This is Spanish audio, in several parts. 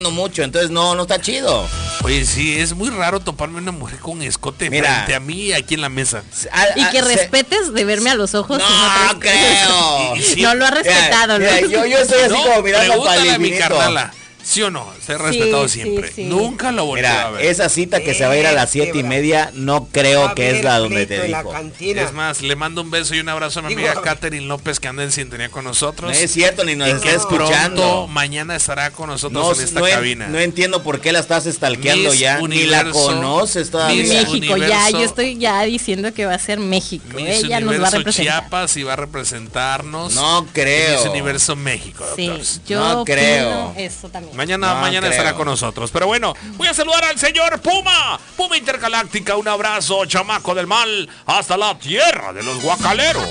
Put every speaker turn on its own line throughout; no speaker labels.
mucho, entonces no está chido.
Oye, sí, es muy raro toparme una mujer con escote frente a mí aquí en la mesa.
Y que respetes de verme a los ojos.
No creo.
No lo ha respetado.
Mira, yo estoy así como mirando para el
mi carnala. ¿Sí o no? Se ha respetado siempre.
Sí.
Nunca lo volví a ver.
Esa cita que se va a ir a las 7:30, no creo que es la donde te dijo.
Es más, le mando un beso y un abrazo a mi amiga Catherine López, que anda en sintonía con nosotros.
No es cierto, ni nos está escuchando.
Pronto, mañana estará con nosotros en esta cabina.
No entiendo por qué la estás stalkeando ya. Ni la conoces todavía.
México, yo estoy ya diciendo que va a ser México. Ella nos va a representar.
Chiapas y va a representarnos.
No creo.
Miss Universo México, doctor.
Sí, yo
no creo.
Eso también.
Mañana estará con nosotros. Pero bueno, voy a saludar al señor Puma Intergaláctica. Un abrazo, chamaco del mal, hasta la tierra de los guacaleros.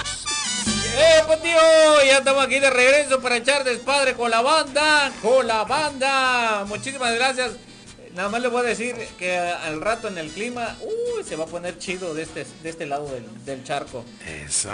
Pues tío, ya estamos aquí de regreso para echar despadre con la banda. Muchísimas gracias. Nada más le voy a decir que al rato en el clima, se va a poner chido de este lado del charco.
Eso.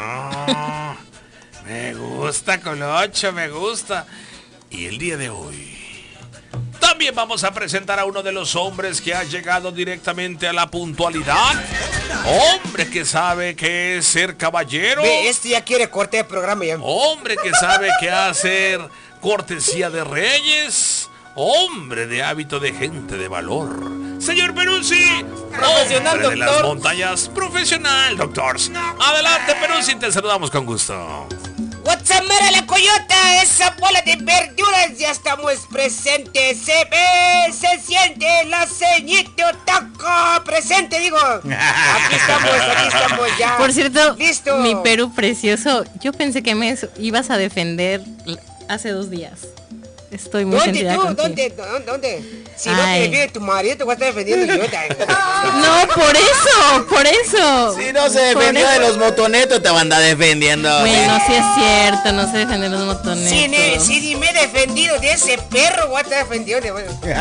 Me gusta, Colocho, me gusta. Y el día de hoy también vamos a presentar a uno de los hombres que ha llegado directamente a la puntualidad. Hombre que sabe qué es ser caballero.
Este ya quiere corte de programa ya.
Hombre que sabe qué hacer cortesía de reyes. Hombre de hábito de gente de valor. Señor Peruzzi,
profesional
hombre de las
doctor.
montañas, profesional, doctors. Adelante, Peruzzi, te saludamos con gusto.
What's up, mera la coyota, esa bola de verduras, ya estamos presentes, se ve, se siente, la ceñito taco, presente, digo. Aquí estamos ya.
Por cierto,
listo.
Mi Perú precioso, yo pensé que me ibas a defender hace 2 días. Estoy muy sentida contigo.
¿Dónde? Si no te defiende tu marido, te voy a estar defendiendo yo.
No, por eso.
Si no se defendió de los motonetos, te van a andar defendiendo.
Bueno, sí es cierto, no se defiende de los motonetos.
Si ni me he defendido de ese perro, voy a estar defendido de...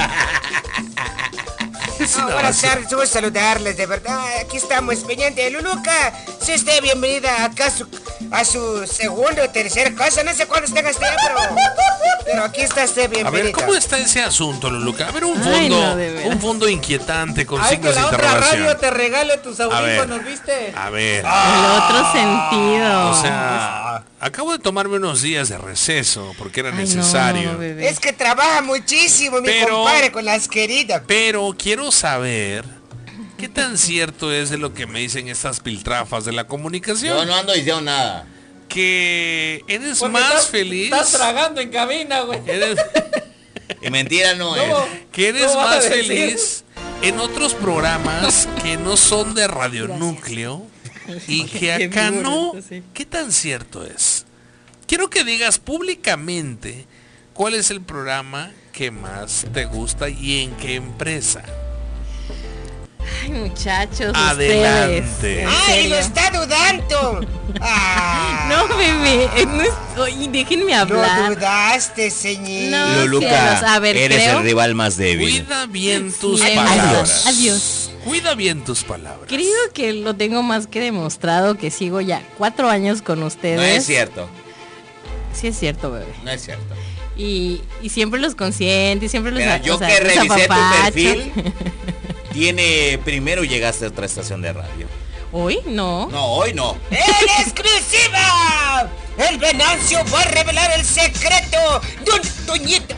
Buenas tardes, voy a saludarles, de verdad. Aquí estamos, pendiente de Luluca. Si usted bienvenida acá a su segunda o tercera casa, no sé cuándo esté usted, pero aquí está usted bienvenida.
A ver, ¿cómo está ese asunto, Luluca? A ver, un fondo inquietante con signos de
interrogación. Que la otra radio te regale tus audífonos, ¿viste?
A ver.
El otro sentido.
O sea, acabo de tomarme unos días de receso porque era necesario.
No,
es que trabaja muchísimo, mi compadre, con las queridas.
Pero quiero saber qué tan cierto es de lo que me dicen estas piltrafas de la comunicación.
Yo no ando diciendo nada.
Que eres
porque
más feliz.
Estás tragando en cabina, güey.
Y mentira no es.
Que eres más feliz en otros programas que no son de radionúcleo y que acá no. ¿Qué tan cierto es? Quiero que digas públicamente cuál es el programa que más te gusta y en qué empresa.
Ay, muchachos,
adelante.
Ustedes,
¡ay, lo está dudando!
No, bebé, déjenme hablar.
No dudaste, señor.
No,
Luluca,
a ver,
eres el rival más débil.
Cuida bien tus palabras.
Adiós.
Cuida bien tus palabras.
Creo que lo tengo más que demostrado, que sigo ya 4 años con ustedes.
No es cierto.
Sí es cierto, bebé.
No es cierto.
Y siempre los consiento y siempre los...
Mira, yo que revisé tu perfil, primero llegaste a otra estación de radio.
¿Hoy? No.
No, hoy no.
¡En exclusiva! El Venancio va a revelar el secreto de un Toñito.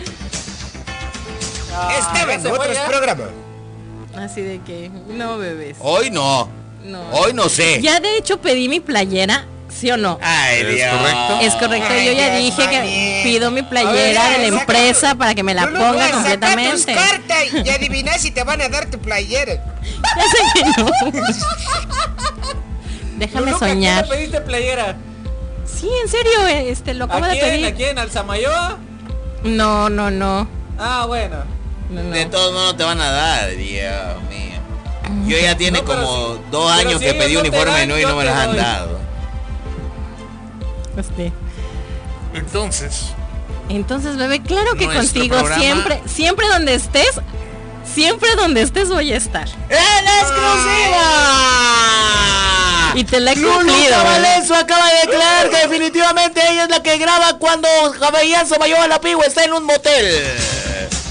Estaba en otros programas.
Así de que, no, bebés.
Hoy no. Hoy no sé.
Ya de hecho pedí mi playera, ¿sí o no?
Ay, Dios.
¿Correcto?
Es correcto,
Ay,
yo ya
Dios,
dije que pido mi playera de la empresa para que me la ponga completamente.
Saca tus cartas y adivina si te van a dar tu playera.
Ya sé que no. Déjame soñar.
¿Qué le pediste playera?
Sí, en serio, lo acabo de pedir.
¿A quién? ¿Al Samayoa?
No.
Ah, bueno.
No.
De todos modos te van a dar, Dios mío. Yo ya tiene como 2 años que pedí uniforme y no me los han dado.
Entonces,
bebé, claro que contigo
programa...
siempre donde estés voy a estar.
¡En exclusiva!
Y te la he cumplido.
Luluca Valenzo acaba de declarar que definitivamente ella es la que graba cuando Javier Samayoa La Pigua está en un motel.